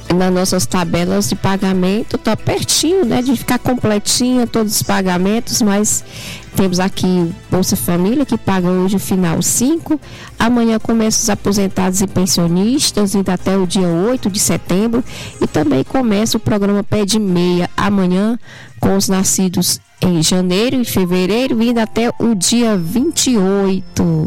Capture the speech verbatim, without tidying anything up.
nas nossas tabelas de pagamento, está pertinho, né, de ficar completinha todos os pagamentos, mas temos aqui Bolsa Família, que paga hoje o final cinco, amanhã começa os aposentados e pensionistas, indo até o dia oito de setembro, e também começa o programa Pé de Meia, amanhã, com os nascidos em janeiro e fevereiro, indo até o dia vinte e oito.